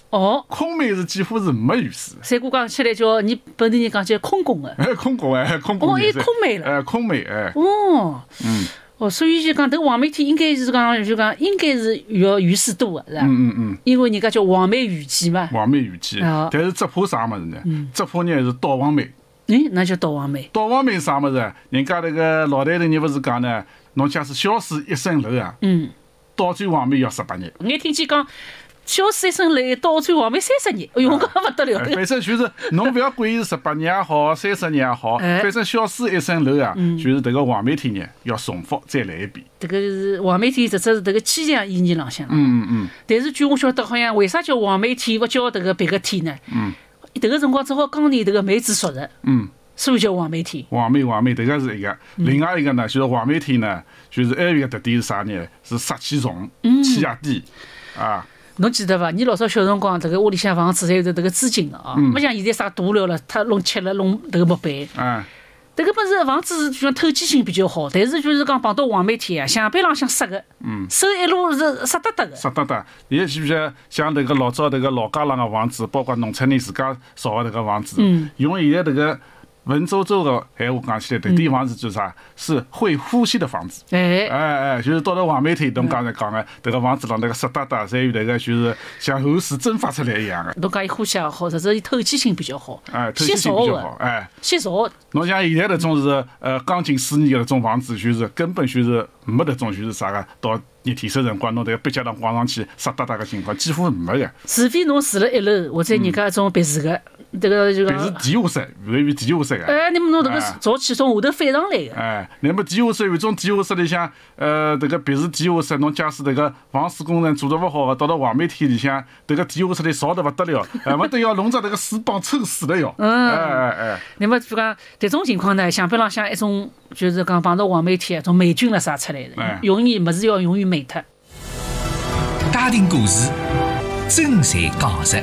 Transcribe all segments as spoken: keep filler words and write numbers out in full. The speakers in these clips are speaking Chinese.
哦， 空美是几乎是没雨水。 三哥讲起来叫你本地人讲叫空工的。 哎，空工哎，空工。 哦，还空美了。 哎，空美哎。 哦。 嗯。 哦，所以就讲，这个黄梅天应该是讲，就讲应该是要雨水多的，是吧？ 嗯嗯嗯。 因为人家叫黄梅雨季嘛。 黄梅雨季， 哦、 但是只怕啥么子呢？嗯、只怕呢是倒黄梅。 哎，那叫倒黄梅。 倒黄梅啥么子？人家那个老太太人不是讲呢？侬假使小水一升楼啊， 嗯， 倒追黄梅要十八年。 我听见讲。小水一升楼，倒追黄梅三十年，哎呦，我讲不得了。 反正就是，侬不要管伊是十八年也好，三十年也好，反正小水一升楼啊，就是这个黄梅天呢要重复再来一遍。 这个是黄梅天，实质是这个气象意义浪向。 嗯嗯嗯。 但是据我晓得，好像为啥叫黄梅天，不叫这个别个天呢？ 嗯。 这个辰光正好刚年这个梅子熟着。 嗯。 所以叫黄梅天。 黄梅黄梅，这个是一个。另外一个呢，就是黄梅天呢，就是还有一个特点是啥呢？是湿气重，气压低，啊。 侬记得伐？你老早小辰光，这个屋里向房子还有这个资金的啊，没像现在啥大料了，它弄漆了，弄这个木板。 嗯。 这个本是房子就透气性比较好，但是就是讲碰到黄梅天啊，墙壁浪向湿个，嗯，手一路是湿哒哒个。 湿哒哒，现在记不记得像这个老早这个老家浪的房子，包括农村人自家造的这个房子，嗯，用现在这个。文绉绉的闲话讲起来，这地房子就是啥？是会呼吸的房子。 哎哎哎，就是到了黄梅天，侬刚才讲的，这个房子上那个湿哒哒，再有那个就是像后水蒸发出来一样的。 侬讲伊呼吸也好，实质伊透气性比较好。 哎，透气性比较好。哎， 吸潮。 侬像现在那种是呃钢筋水泥的那种房子，就是根本就是没那种就是啥个到热天时辰光，侬这个壁墙上挂上去湿哒哒的情况几乎没的。 除非侬住了一楼或者人家一种别墅的。这个就讲， 但是地下室，属于地下室个。 哎，你们侬这个早起从下头翻上来个。 哎，那么地下室有种地下室里向，呃，这个别是地下室，侬假使这个防水工程做得不好，到了黄梅天里向，这个地下室里烧得不得了，哎，没得要弄着这个水帮抽死了要。 嗯。 哎哎哎。 那么就讲这种情况呢，墙壁浪向一种就是讲碰到黄梅天，种霉菌了啥出来的， 哎、 容易么子要容易霉脱。 家庭故事，真侪讲实。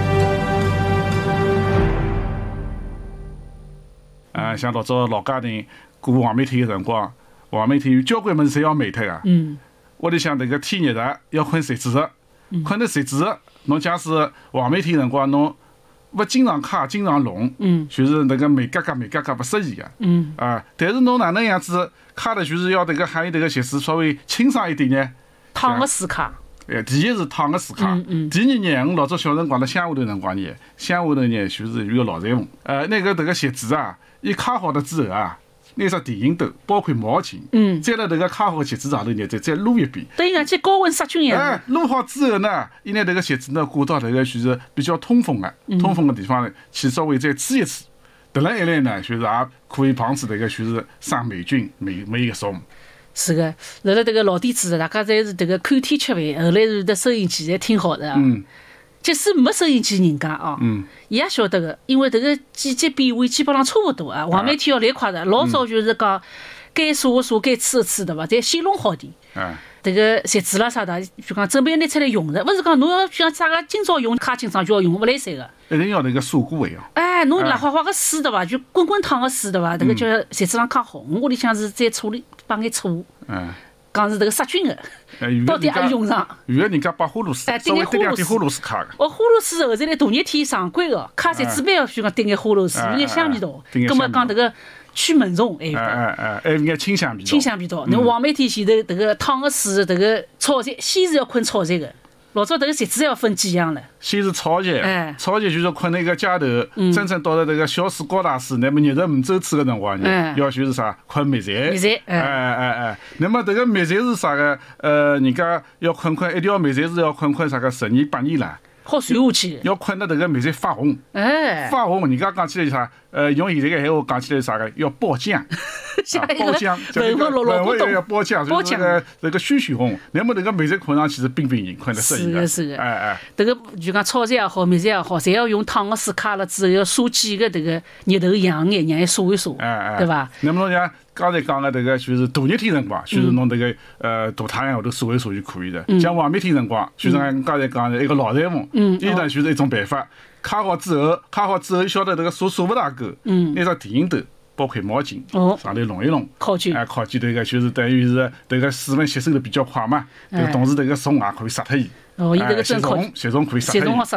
啊，像老早老家庭过黄梅天的辰光，黄梅天有交关物事侪要霉脱个。 嗯。 屋里向迭个天热的要困谁子的，困得谁子的，侬假使黄梅天辰光侬勿经常揩，经常弄，嗯，就是那个霉格格霉格格勿适宜个。嗯。啊，但是侬哪能样子揩的，就是要迭个还有迭个鞋子稍微清爽一点呢？ 烫个水揩。 哎，第一是烫个水揩， 嗯嗯、 第二呢，我老早小辰光辣乡下头辰光呢，乡下头呢就是有个老裁缝，呃，那个迭个鞋子啊，伊揩好了之后啊，拿只电熨斗，包括毛巾，嗯，再辣迭个揩好鞋子上头呢，再再撸一遍， 等于讲去高温杀菌一样。 哎，撸好之后呢，伊拿迭个鞋子呢挂到迭个就是比较通风的、嗯、通风的地方呢，去稍微再吹一吹，得了一来呢，就是也可以防止迭个就是生霉菌、霉霉一种。 是个，辣辣迭个老底子，大家侪是迭个看天吃饭，后来是得收音机侪听好的啊。嗯。即使没收音机，人家啊，嗯，伊也晓得个，因为迭个季节变化基本上差不多啊。黄梅天要来快的，老早就是讲该刷个刷，该吹个吹，对伐？侪先弄好点。嗯。迭个鞋子啦啥的，就讲准备拿出来用的，勿是讲侬要像啥个今朝用，揩今朝就要用，勿来三个。 一定要那个刷过一样。 哎，侬辣花花个水对伐？就滚滚烫个水对伐？迭个叫鞋子上揩好。我屋里向是再处理放眼醋。嗯。讲是迭个杀菌个，到底也用上。 有个人家把花露水，稍微滴两点花露水揩个。 哦，花露水后头来大热天常规个，揩鞋子板要就讲滴眼花露水，有眼香味道。葛末讲迭个驱蚊虫还有得。哎哎哎，还有眼清香味道。 清香味道。侬黄梅天前头迭个烫个水，迭个炒菜，先是要困炒菜个。老早迭个鞋子要分几样了。 先是炒菜， 哎， 炒菜就是困那个街头，真正到了这个小水高大水，那么热热五洲处个辰光呢，要就是啥困蜜柴。 蜜柴， 哎哎哎哎。那么这个蜜柴是啥个？呃，人家要困困一条蜜柴是要困困啥个十年八年了。 好传下去。 要困得这个蜜柴发红。 哎。 发红，人家讲起来啥？呃，用现在个闲话讲起来啥个？要爆浆。 像一个文文老老古董。 要爆浆，就是这个这个熏熏红。那么这个蜜柴困上去是冰冰硬，困得适宜的。是的，是的。 哎哎。 这个就讲炒菜也好，蜜柴也好，侪要用烫个水揩了之后，要刷几个这个热头养眼，让伊刷一刷， 哎哎， 对伐？ 那么侬像刚才讲个这个，就是大热天辰光，就是侬这个呃大太阳下头刷一刷就可以的。像黄梅天辰光，就是俺刚才讲的一个老裁缝，伊呢就是一种办法。揩好之后，揩好之后，晓得这个刷刷不大够，拿只电熨斗，包括毛巾，上头弄一弄， 烤均， 哎，烤均这个就是等于是这个水分吸收的比较快嘛，这个同时这个虫也可以杀脱伊。 哦，伊这个真烤， 血虫可以杀脱伊。